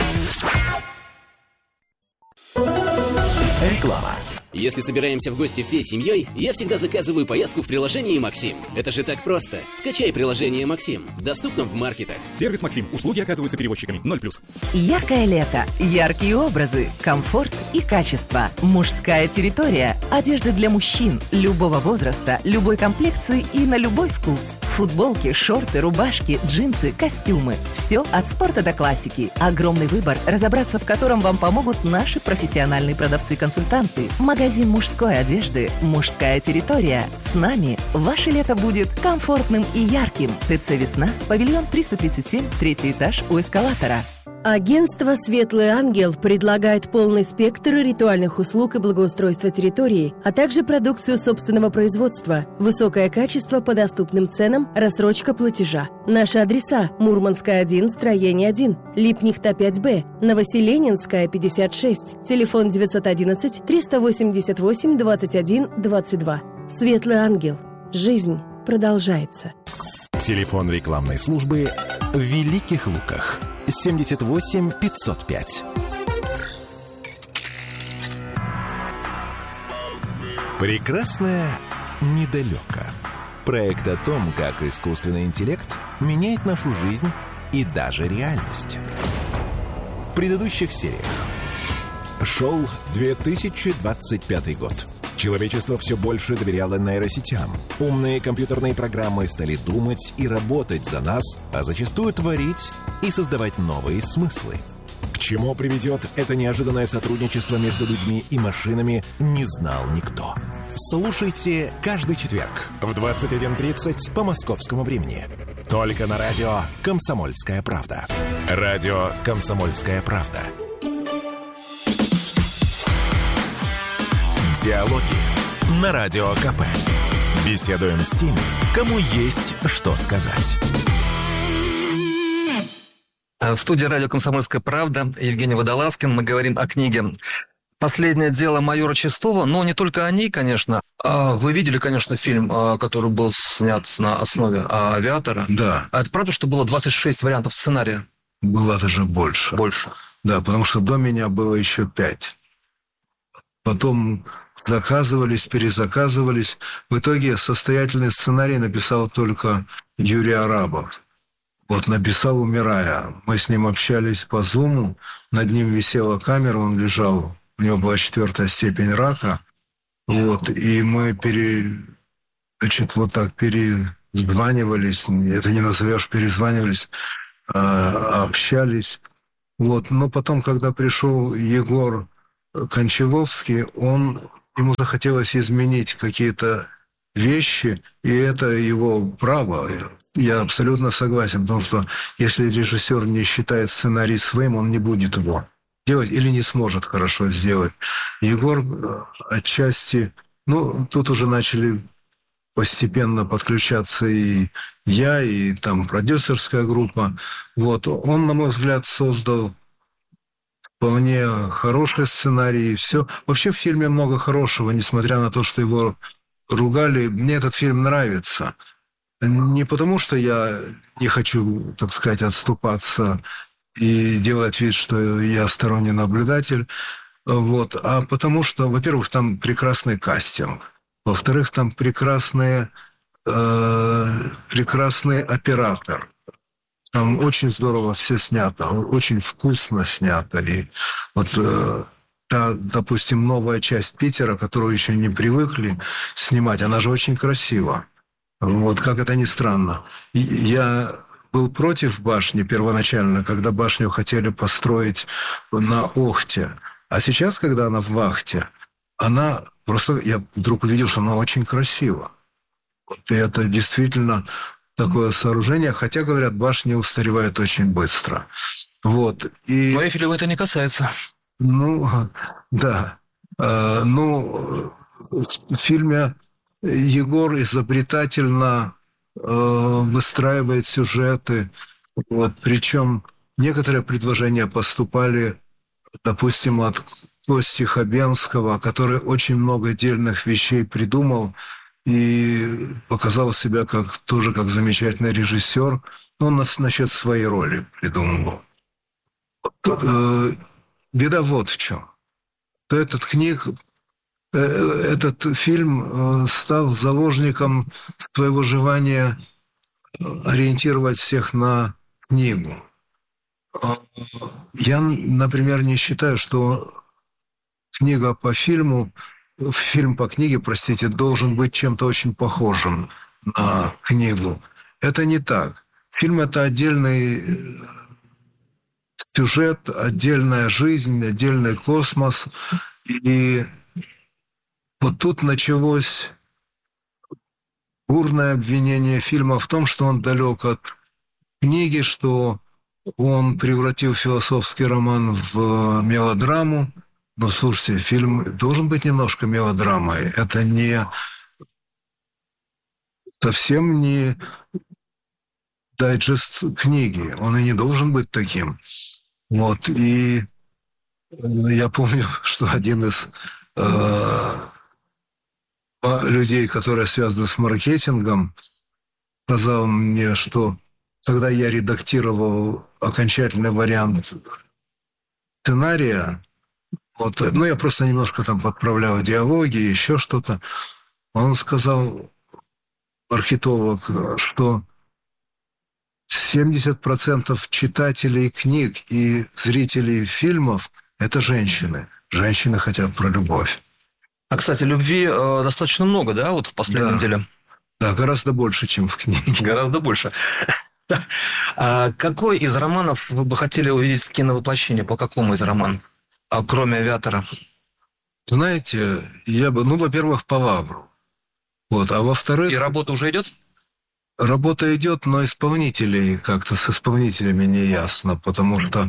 Реклама. Если собираемся в гости всей семьей, я всегда заказываю поездку в приложении «Максим». Это же так просто. Скачай приложение «Максим». Доступно в маркетах. Сервис «Максим». Услуги оказываются перевозчиками. 0+. Яркое лето. Яркие образы. Комфорт и качество. Мужская территория. Одежда для мужчин. Любого возраста, любой комплекции и на любой вкус. Футболки, шорты, рубашки, джинсы, костюмы. Все от спорта до классики. Огромный выбор, разобраться в котором вам помогут наши профессиональные продавцы-консультанты. Магазин мужской одежды «Мужская территория». С нами ваше лето будет комфортным и ярким. ТЦ «Весна», павильон 337, 3-й этаж у эскалатора. Агентство «Светлый ангел» предлагает полный спектр ритуальных услуг и благоустройства территории, а также продукцию собственного производства, высокое качество по доступным ценам, рассрочка платежа. Наши адреса: Мурманская, 1, строение 1, Липнихта, 5Б, Новоселенинская, 56, телефон 911-388-21-22. «Светлый ангел». Жизнь продолжается. Телефон рекламной службы в Великих Луках. 78 505. Прекрасное недалеко. Проект о том, как искусственный интеллект меняет нашу жизнь и даже реальность. В предыдущих сериях. Шел 2025 год. Человечество все больше доверяло нейросетям. Умные компьютерные программы стали думать и работать за нас, а зачастую творить и создавать новые смыслы. К чему приведет это неожиданное сотрудничество между людьми и машинами, не знал никто. Слушайте каждый четверг в 21:30 по московскому времени. Только на радио «Комсомольская правда». Радио «Комсомольская правда». Диалоги на Радио КП. Беседуем с теми, кому есть что сказать. В студии радио «Комсомольская правда» Евгений Водолазкин. Мы говорим о книге «Последнее дело майора Чистова», но не только о ней, конечно. Вы видели, конечно, фильм, который был снят на основе «Авиатора». Да. А это правда, что было 26 вариантов сценария? Было даже больше. Больше. Да, потому что до меня было еще 5. Потом заказывались, перезаказывались. В итоге состоятельный сценарий написал только Юрий Арабов. Вот написал, умирая. Мы с ним общались по Зуму. Над ним висела камера, он лежал. У него была 4-я степень рака. Вот, и мы вот так перезванивались. Это не назовешь, перезванивались, общались. Вот. Но потом, когда пришел Егор Кончаловский, ему захотелось изменить какие-то вещи, и это его право. Я абсолютно согласен, потому что если режиссер не считает сценарий своим, он не будет его делать или не сможет хорошо сделать. Егор отчасти... тут уже начали постепенно подключаться и я, и там продюсерская группа. Вот. Он, на мой взгляд, создал вполне хороший сценарий. И все. Вообще в фильме много хорошего, несмотря на то, что его ругали. Мне этот фильм нравится. Не потому, что я не хочу, так сказать, отступаться и делать вид, что я сторонний наблюдатель, вот, а потому что, во-первых, там прекрасный кастинг, во-вторых, там прекрасный оператор. Там очень здорово все снято, очень вкусно снято. И вот допустим, новая часть Питера, которую еще не привыкли снимать, она же очень красива. Вот, как это ни странно. Я был против башни первоначально, когда башню хотели построить на Охте. А сейчас, когда она в Вахте, она просто... Я вдруг увидел, что она очень красива. Вот, и это действительно такое сооружение. Хотя, говорят, башни устаревают очень быстро. Вот. И... Но Эйфелева это не касается. Да. В фильме Егор изобретательно выстраивает сюжеты. Вот. Причем некоторые предложения поступали, допустим, от Кости Хабенского, который очень много отдельных вещей придумал и показал себя как замечательный режиссер. Он насчет своей роли придумывал. Беда вот в чем. Этот фильм стал заложником своего желания ориентировать всех на книгу. Я, например, не считаю, что фильм по книге, должен быть чем-то очень похожим на книгу. Это не так. Фильм – это отдельный сюжет, отдельная жизнь, отдельный космос. И вот тут началось бурное обвинение фильма в том, что он далек от книги, что он превратил философский роман в мелодраму. Но, слушайте, фильм должен быть немножко мелодрамой. Это совсем не дайджест книги. Он и не должен быть таким. Вот. И я помню, что один из людей, которые связаны с маркетингом, сказал мне, что когда я редактировал окончательный вариант сценария, я просто немножко там подправлял диалоги, еще что-то, он сказал, маркетолог, что 70% читателей книг и зрителей фильмов – это женщины. Женщины хотят про любовь. А, кстати, любви достаточно много, да, вот в последнем деле? Да, гораздо больше, чем в книге. Гораздо больше. А какой из романов вы бы хотели увидеть киновоплощение? По какому из романов? Кроме «Авиатора»? Знаете, я бы... во-первых, по «Лавру». Вот, а во-вторых... И работа уже идет? Работа идет, но с исполнителями не ясно, потому что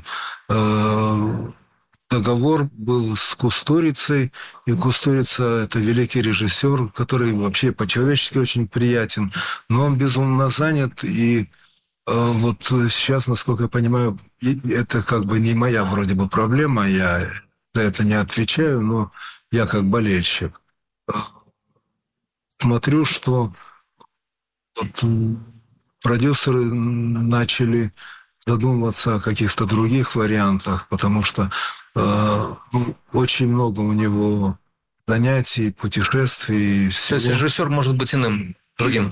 договор был с Кустурицей, и Кустурица – это великий режиссер, который вообще по-человечески очень приятен, но он безумно занят, и Вот сейчас, насколько я понимаю, это как бы не моя вроде бы проблема, я за это не отвечаю, но я как болельщик смотрю, что вот продюсеры начали задумываться о каких-то других вариантах, потому что очень много у него занятий, путешествий. То есть режиссер может быть иным, другим?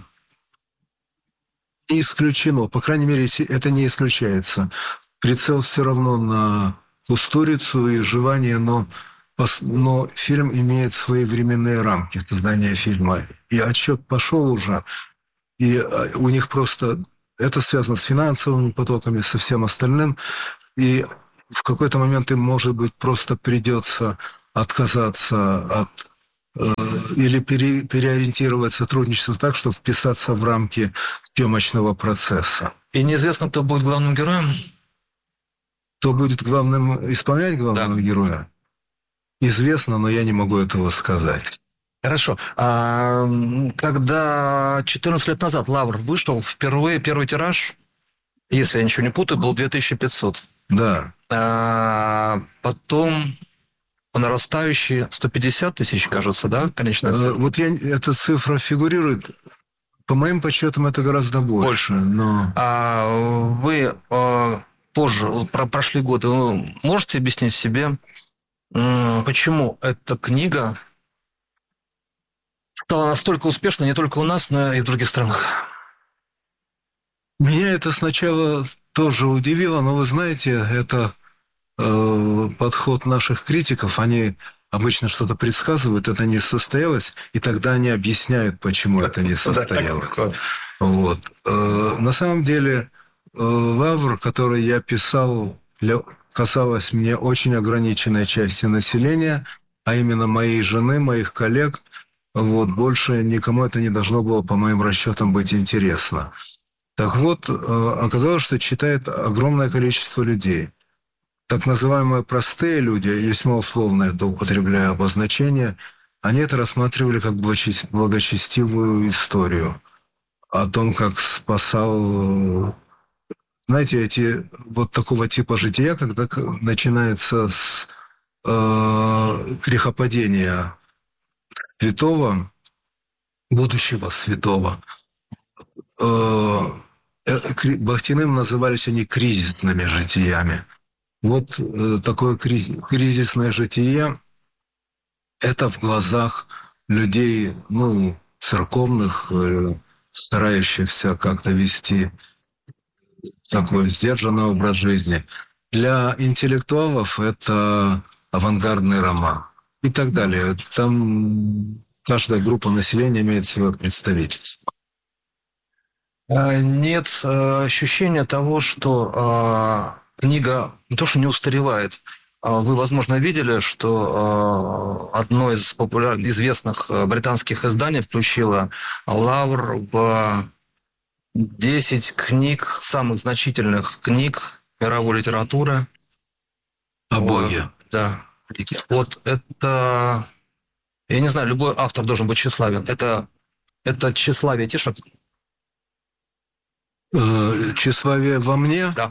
Не исключено. По крайней мере, это не исключается. Прицел все равно на Кустурицу и Живание, но фильм имеет свои временные рамки создания фильма. И отсчет пошел уже. И у них просто... Это связано с финансовыми потоками, со всем остальным. И в какой-то момент им, может быть, просто придется отказаться от... или переориентировать сотрудничество так, чтобы вписаться в рамки съемочного процесса. И неизвестно, кто будет главным героем? Кто будет исполнять главного героя? Известно, но я не могу этого сказать. Хорошо. Когда 14 лет назад «Лавр» вышел впервые, первый тираж, если я ничего не путаю, был 2500. Да. Потом нарастающие 150 тысяч, кажется, да, конечная цифра? Вот эта цифра фигурирует. По моим подсчетам, это гораздо больше. Но... Вы позже, прошли годы, вы можете объяснить себе, почему эта книга стала настолько успешной не только у нас, но и в других странах? Меня это сначала тоже удивило, но вы знаете, это подход наших критиков. Они обычно что-то предсказывают, это не состоялось, и тогда они объясняют, почему это не состоялось. Вот. На самом деле, «Лавр», который я писал, касалась мне очень ограниченной части населения, а именно моей жены, моих коллег. Вот. Больше никому это не должно было, по моим расчетам, быть интересно. Так вот, оказалось, что читает огромное количество людей. Так называемые простые люди, весьма условно это употребляю обозначение, они это рассматривали как благочестивую историю о том, как спасал... Знаете, эти вот такого типа жития, когда начинается с грехопадения святого, будущего святого. Бахтиным назывались они кризисными житиями. Вот такое кризисное житие – это в глазах людей, церковных, старающихся как-то вести такой сдержанный образ жизни. Для интеллектуалов это авангардный роман и так далее. Там каждая группа населения имеет свое представительство. Нет ощущения того, что книга не то, что не устаревает. Вы, возможно, видели, что одно из популярных, известных британских изданий включило «Лавр» в 10 книг, самых значительных книг мировой литературы. О Боге. Да. Вот это... Я не знаю, любой автор должен быть тщеславен. Это тщеславие Тишек? Тщеславие во мне? Да.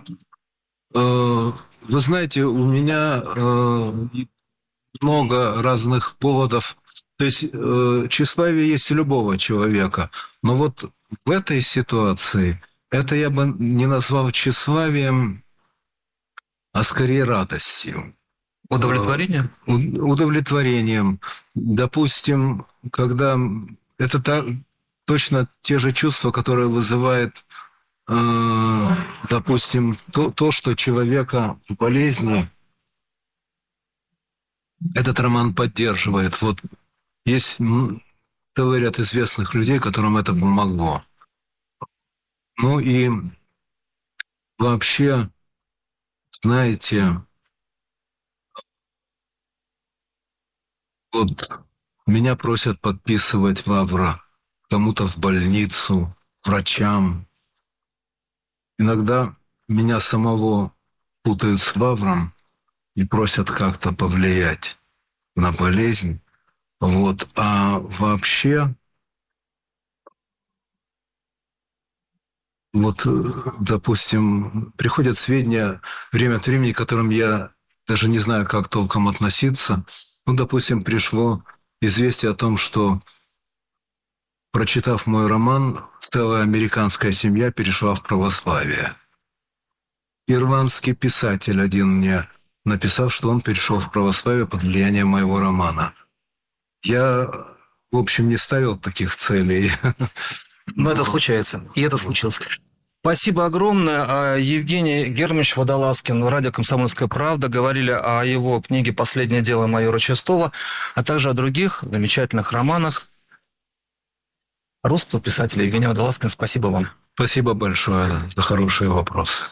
Вы знаете, у меня много разных поводов. То есть тщеславие есть у любого человека. Но вот в этой ситуации это я бы не назвал тщеславием, а скорее радостью. Удовлетворением? Удовлетворением. Допустим, когда... Это точно те же чувства, которые вызывает... допустим, то, что человека в болезни этот роман поддерживает. Вот есть целый ряд известных людей, которым это помогло. Ну и вообще, знаете, вот меня просят подписывать «Лавра» кому-то в больницу, врачам. Иногда меня самого путают с «Лавром» и просят как-то повлиять на болезнь. Вот. А вообще Вот, допустим, приходят сведения время от времени, к которым я даже не знаю, как толком относиться. Ну, допустим, пришло известие о том, что, прочитав мой роман, целая американская семья перешла в православие. Ирландский писатель один мне написал, что он перешел в православие под влиянием моего романа. Я, в общем, не ставил таких целей. Но это случается. И это случилось. Спасибо огромное. Евгений Германович Водолазкин, радио «Комсомольская правда». Говорили о его книге «Последнее дело майора Чистова», а также о других замечательных романах русского писателя Евгения Водолазкина. Спасибо вам. Спасибо большое за хорошие вопросы.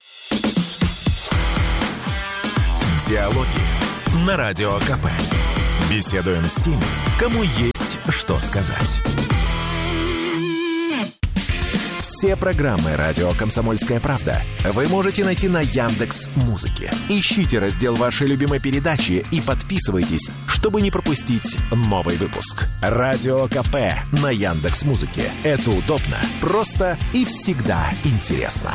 Диалоги на Радио КП. Беседуем с теми, кому есть что сказать. Все программы «Радио Комсомольская правда» вы можете найти на Яндекс.Музыке. Ищите раздел вашей любимой передачи и подписывайтесь, чтобы не пропустить новый выпуск. «Радио КП» на Яндекс.Музыке. Это удобно, просто и всегда интересно.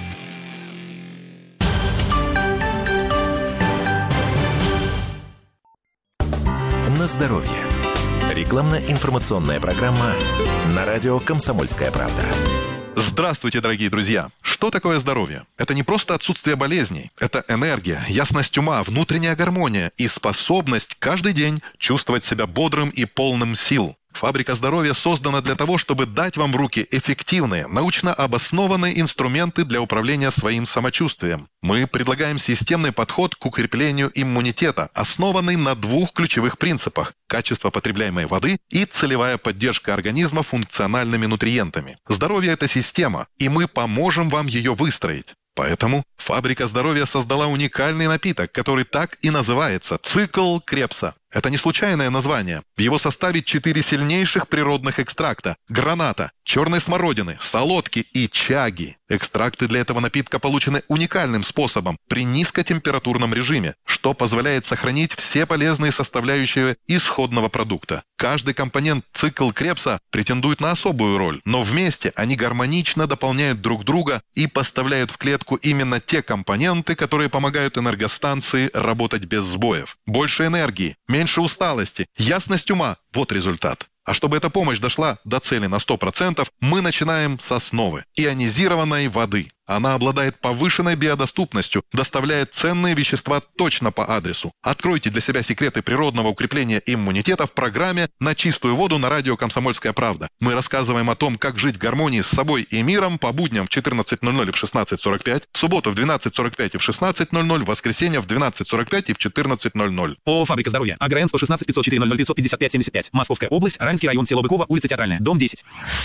На здоровье. Рекламно-информационная программа на радио «Комсомольская правда». Здравствуйте, дорогие друзья! Что такое здоровье? Это не просто отсутствие болезней. Это энергия, ясность ума, внутренняя гармония и способность каждый день чувствовать себя бодрым и полным сил. Фабрика здоровья создана для того, чтобы дать вам в руки эффективные, научно обоснованные инструменты для управления своим самочувствием. Мы предлагаем системный подход к укреплению иммунитета, основанный на двух ключевых принципах – качество потребляемой воды и целевая поддержка организма функциональными нутриентами. Здоровье – это система, и мы поможем вам ее выстроить. Поэтому Фабрика здоровья создала уникальный напиток, который так и называется – «Цикл Крепса». Это не случайное название. В его составе 4 сильнейших природных экстракта – граната, черной смородины, солодки и чаги. Экстракты для этого напитка получены уникальным способом при низкотемпературном режиме, что позволяет сохранить все полезные составляющие исходного продукта. Каждый компонент «Цикл Крепса» претендует на особую роль, но вместе они гармонично дополняют друг друга и поставляют в клетку именно те компоненты, которые помогают энергостанции работать без сбоев. Больше энергии, меньше усталости, ясность ума – вот результат. А чтобы эта помощь дошла до цели на 100%, мы начинаем с основы – ионизированной воды. Она обладает повышенной биодоступностью, доставляет ценные вещества точно по адресу. Откройте для себя секреты природного укрепления иммунитета в программе «На чистую воду» на радио «Комсомольская правда». Мы рассказываем о том, как жить в гармонии с собой и миром по будням в 14:00 и в 16:45, в субботу в 12:45 и в 16:00, в воскресенье в 12:45 и в 14:00. ООО «Фабрика здоровья». АГРН 116 504 00 555 75. Московская область, Раменский район, село Быково, улица Театральная, дом 10.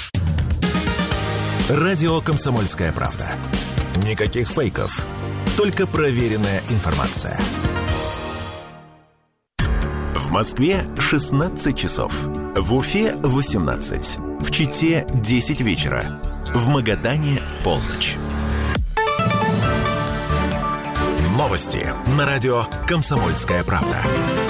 Радио «Комсомольская правда». Никаких фейков, только проверенная информация. В Москве 16 часов. В Уфе 18. В Чите 10 вечера. В Магадане полночь. Новости на радио «Комсомольская правда».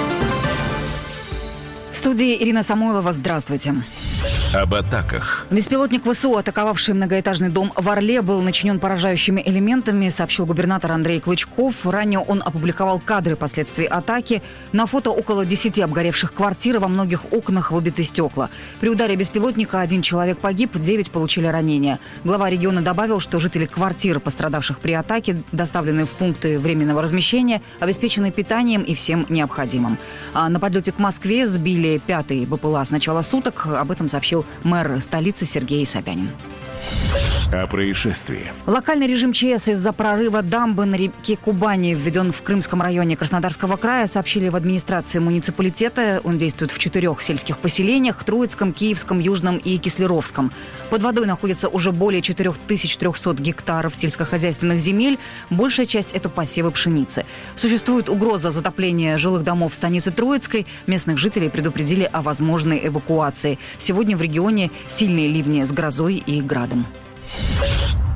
В студии Ирина Самойлова. Здравствуйте. Об атаках. Беспилотник ВСУ, атаковавший многоэтажный дом в Орле, был начинен поражающими элементами, сообщил губернатор Андрей Клычков. Ранее он опубликовал кадры последствий атаки. На фото около 10 обгоревших квартир, во многих окнах выбиты стекла. При ударе беспилотника 1 человек погиб, 9 получили ранения. Глава региона добавил, что жители квартир, пострадавших при атаке, доставлены в пункты временного размещения, обеспечены питанием и всем необходимым. А на подлете к Москве сбили 5-й БПЛА с начала суток. Об этом сообщил мэр столицы Сергей Собянин. О происшествии. Локальный режим ЧС из-за прорыва дамбы на реке Кубани введен в Крымском районе Краснодарского края, сообщили в администрации муниципалитета. Он действует в 4 сельских поселениях – Троицком, Киевском, Южном и Кислеровском. Под водой находится уже более 4300 гектаров сельскохозяйственных земель. Большая часть – это посевы пшеницы. Существует угроза затопления жилых домов в станице Троицкой. Местных жителей предупредили о возможной эвакуации. Сегодня в регионе сильные ливни с грозой и градом.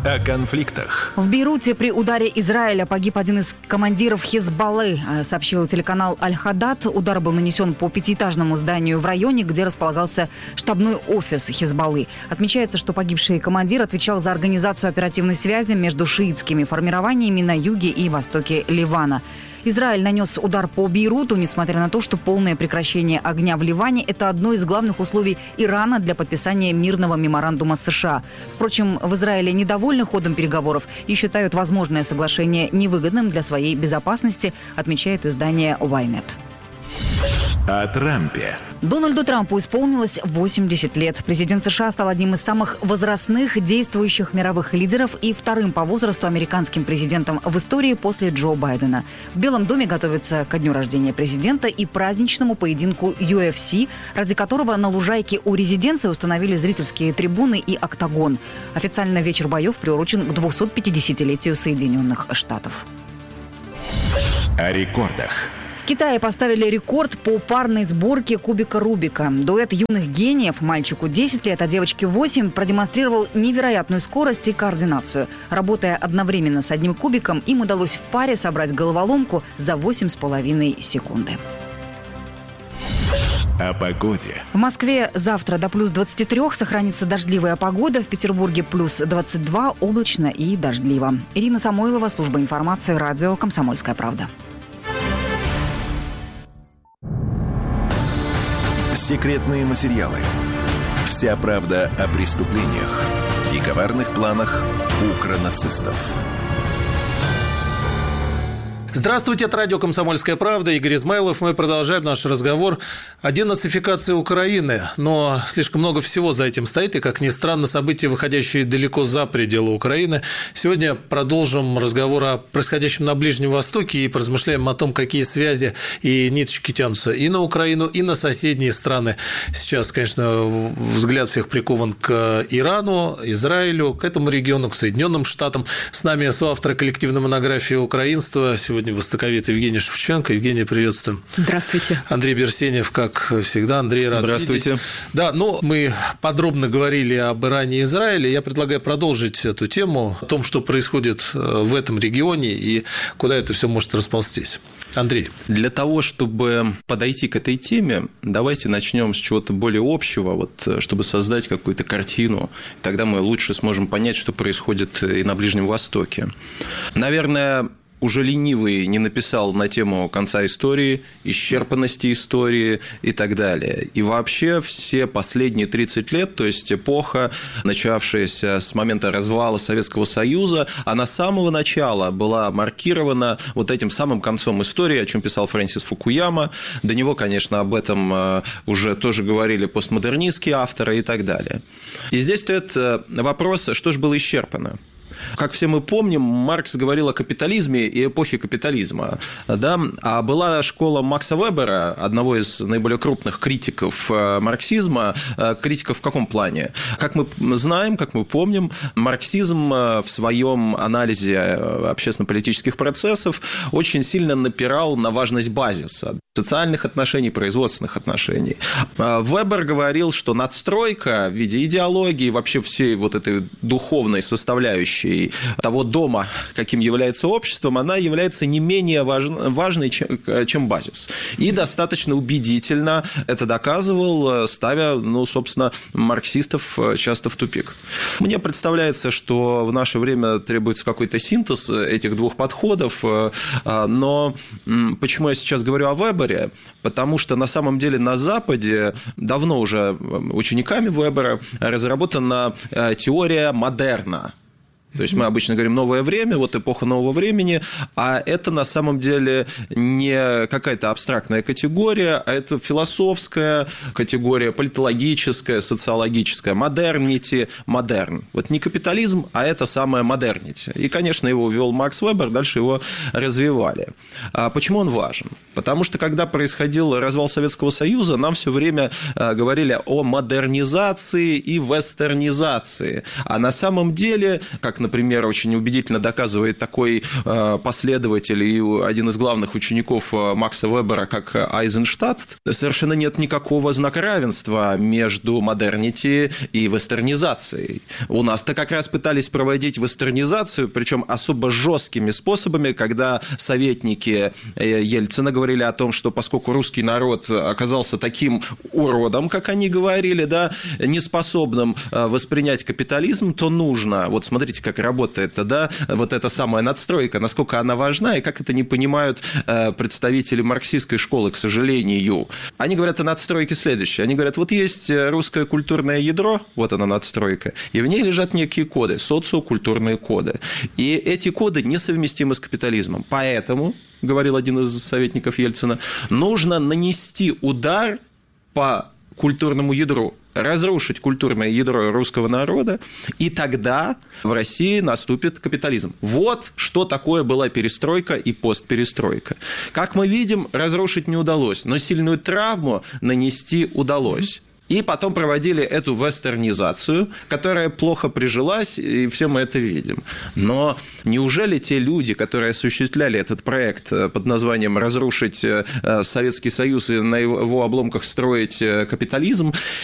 О конфликтах. В Бейруте при ударе Израиля погиб один из командиров Хизбаллы, сообщил телеканал Аль-Хадад. Удар был нанесен по пятиэтажному зданию в районе, где располагался штабной офис Хизбаллы. Отмечается, что погибший командир отвечал за организацию оперативной связи между шиитскими формированиями на юге и востоке Ливана. Израиль нанес удар по Бейруту, несмотря на то, что полное прекращение огня в Ливане – это одно из главных условий Ирана для подписания мирного меморандума с США. Впрочем, в Израиле недовольны ходом переговоров и считают возможное соглашение невыгодным для своей безопасности, отмечает издание Ynet. О Трампе. Дональду Трампу исполнилось 80 лет. Президент США стал одним из самых возрастных действующих мировых лидеров и вторым по возрасту американским президентом в истории после Джо Байдена. В Белом доме готовятся ко дню рождения президента и праздничному поединку UFC, ради которого на лужайке у резиденции установили зрительские трибуны и октагон. Официально вечер боев приурочен к 250-летию Соединенных Штатов. О рекордах. В Китае поставили рекорд по парной сборке кубика Рубика. Дуэт юных гениев, мальчику 10 лет, а девочке 8, продемонстрировал невероятную скорость и координацию. Работая одновременно с одним кубиком, им удалось в паре собрать головоломку за 8,5 секунды. О погоде. В Москве завтра до плюс 23 сохранится дождливая погода. В Петербурге плюс 22, облачно и дождливо. Ирина Самойлова, служба информации, радио «Комсомольская правда». Секретные материалы. Вся правда о преступлениях и коварных планах укронацистов. Здравствуйте, это радио «Комсомольская правда», Игорь Измайлов. Мы продолжаем наш разговор о денацификации Украины. Но слишком много всего за этим стоит, и, как ни странно, события, выходящие далеко за пределы Украины. Сегодня продолжим разговор о происходящем на Ближнем Востоке и поразмышляем о том, какие связи и ниточки тянутся и на Украину, и на соседние страны. Сейчас, конечно, взгляд всех прикован к Ирану, Израилю, к этому региону, к Соединенным Штатам. С нами соавтор коллективной монографии «Украинство» сегодня востоковед Евгений Шевченко. Евгений, приветствуем. Здравствуйте. Андрей Берсенев, как всегда. Андрей, рад Здравствуйте. видеть. Да, мы подробно говорили об Иране и Израиле. Я предлагаю продолжить эту тему, о том, что происходит в этом регионе и куда это все может расползтись. Андрей. Для того, чтобы подойти к этой теме, давайте начнем с чего-то более общего, чтобы создать какую-то картину. Тогда мы лучше сможем понять, что происходит и на Ближнем Востоке. Наверное, уже ленивый не написал на тему конца истории, исчерпанности истории и так далее. И вообще все последние 30 лет, то есть эпоха, начавшаяся с момента развала Советского Союза, она с самого начала была маркирована этим самым концом истории, о чем писал Фрэнсис Фукуяма. До него, конечно, об этом уже тоже говорили постмодернистские авторы и так далее. И здесь стоит вопрос, что же было исчерпано. Как все мы помним, Маркс говорил о капитализме и эпохе капитализма. Да? А была школа Макса Вебера, одного из наиболее крупных критиков марксизма. Критиков в каком плане? Как мы знаем, как мы помним, марксизм в своем анализе общественно-политических процессов очень сильно напирал на важность базиса, социальных отношений, производственных отношений. Вебер говорил, что надстройка в виде идеологии, вообще всей этой духовной составляющей того дома, каким является обществом, она является не менее важной, чем базис. И достаточно убедительно это доказывал, ставя, собственно, марксистов часто в тупик. Мне представляется, что в наше время требуется какой-то синтез этих двух подходов, но почему я сейчас говорю о Вебере? Потому что на самом деле на Западе давно уже учениками Вебера разработана теория модерна. То есть мы обычно говорим «новое время», эпоха нового времени, а это на самом деле не какая-то абстрактная категория, а это философская категория, политологическая, социологическая. Модернити, модерн. Не капитализм, а это самое модернити. И, конечно, его ввел Макс Вебер, дальше его развивали. А почему он важен? Потому что, когда происходил развал Советского Союза, нам все время говорили о модернизации и вестернизации. А на самом деле, как как, например, очень убедительно доказывает такой последователь и один из главных учеников Макса Вебера, как Айзенштадт, совершенно нет никакого знака равенства между модернити и вестернизацией. У нас-то как раз пытались проводить вестернизацию, причем особо жесткими способами, когда советники Ельцина говорили о том, что поскольку русский народ оказался таким уродом, как они говорили, да, неспособным воспринять капитализм, то нужно, вот смотрите, как работает, да, вот эта самая надстройка, насколько она важна, и как это не понимают представители марксистской школы, к сожалению. Они говорят о надстройке следующее. Они говорят, вот есть русское культурное ядро, вот она надстройка, и в ней лежат некие коды, социокультурные коды. И эти коды несовместимы с капитализмом. Поэтому, говорил один из советников Ельцина, нужно нанести удар по культурному ядру, разрушить культурное ядро русского народа, и тогда в России наступит капитализм. Вот что такое была перестройка и постперестройка. Как мы видим, разрушить не удалось, но сильную травму нанести удалось. И потом проводили эту вестернизацию, которая плохо прижилась, и все мы это видим. Но неужели те люди, которые осуществляли этот проект под названием «Разрушить Советский Союз и на его обломках строить капитализм»,